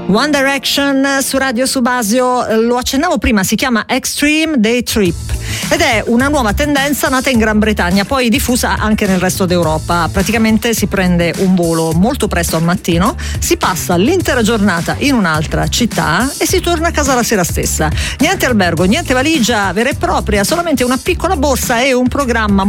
One Direction su Radio Subasio, lo accennavo prima, si chiama Extreme Day Trip ed è una nuova tendenza nata in Gran Bretagna, poi diffusa anche nel resto d'Europa. Praticamente si prende un volo molto presto al mattino, si passa l'intera giornata in un'altra città e si torna a casa la sera stessa. Niente albergo, niente valigia vera e propria, solamente una piccola borsa e un programma